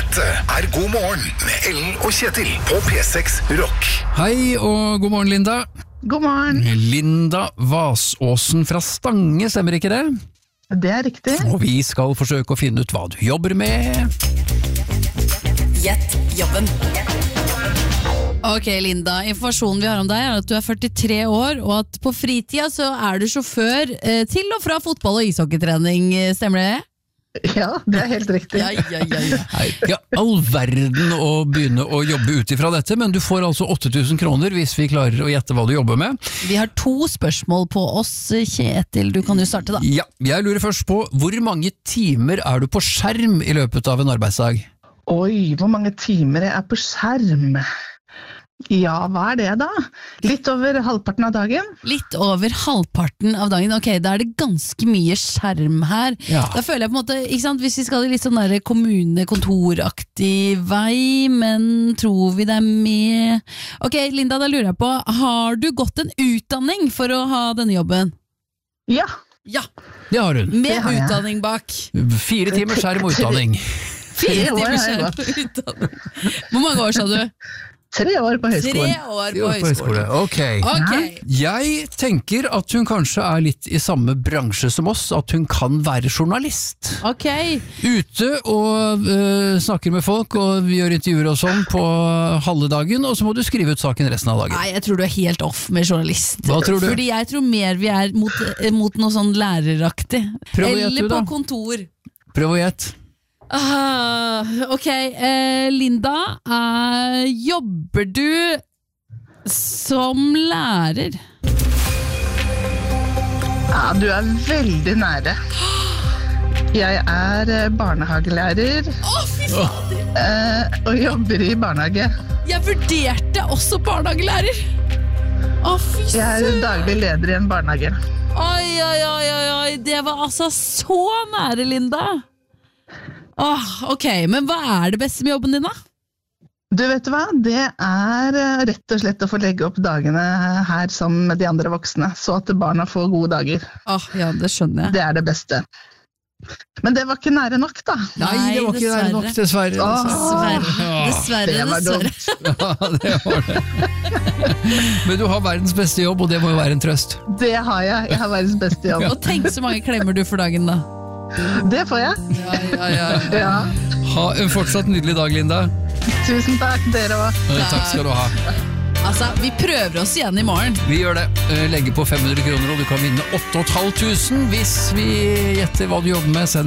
Dette God morgen med Ellen og Kjetil på P6 Rock. Hei og god morgen, Linda. God morgen. Linda Vasåsen fra Stange, stemmer ikke det? Det er riktig. Og vi skal forsøke å finne ut hva du jobber med. Gjett jobben. Ok, Linda, informasjonen vi har om deg er at du er 43 år, og at på fritida så er du sjåfør til og fra fotball- og ishockeytrening, stemmer det? Ja, det er helt riktig. Ja, all verden å begynne å jobbe ut ifra dette, men du får altså 8.000 kroner hvis vi klarer å gjette hva du jobber med. Vi har 2 spørsmål på oss, Kjetil, du kan jo starte da. Ja, jeg lurer først på, hvor mange timer er du på skjerm i løpet av en arbeidsdag? Oi, hvor mange timer jeg er på skjerm? Ja, hva er det da? Litt over halvparten av dagen. Litt over halvparten av dagen, ok, da er det ganske mye skjerm her. Ja. Da føler jeg på en måte, ikke sant, hvis vi skal i litt sånn der kommunekontoraktig vei, men tror vi det er med... Ok, Linda, da lurer jeg på, har du gått en utdanning for å ha denne jobben? Ja. Ja, Det har hun. med Det har jeg. utdanning bak. 4 timer skjerm og utdanning. 4 år timer har jeg skjerm og utdanning. Hvor mange år sa du? 3 år på 3 høyskolen. år Jo, på høyskole. Ok. Ok, Jeg tenker at hun kanskje er litt i samme bransje som oss, at hun kan være journalist. ok. Ute og snakker med folk, og vi gjør intervjuer og sånn på halve dagen, og så må du skrive ut saken resten av dagen. Nei, jeg tror du er helt off med journalist. Hva tror du? Fordi jeg tror mer vi er mot noe sånn læreraktig. Prøv å gjette, Eller du, på da. kontor. Prøv å gjette. Ok, Linda, jobber du som lærer? Ja, du er veldig nære. Jeg er barnehagelærer Fy faen! og jobber i barnehage. Jeg vurderte også barnehagelærer. Fy Jeg er søren! daglig leder i en barnehage. Oi, det var altså så nære, Linda. Ok, men hva er det beste med jobben din da? Du vet hva, det er rett og slett å få legge opp dagene her sammen med de andre voksne, så at barna får gode dager. Ja, det skjønner jeg. Det er det beste. Men det var ikke nære nok da. Nei, det var ikke nære nok, dessverre. Dessverre. Det var dumt. Ja, det var det. Men du har verdens beste jobb, og det må jo være en trøst. Det har jeg. Jeg har verdens beste jobb. Og tenk så mange klemmer du for dagen da. Det får jeg. Ja. Ha en fortsatt nydelig dag, Linda. Tusen takk, dere også. Takk skal du ha. Altså, vi prøver oss igjen i morgen. Vi gjør det. Legger på 500 kroner, og du kan vinne 8.500 hvis vi gjetter hva du jobber med. Send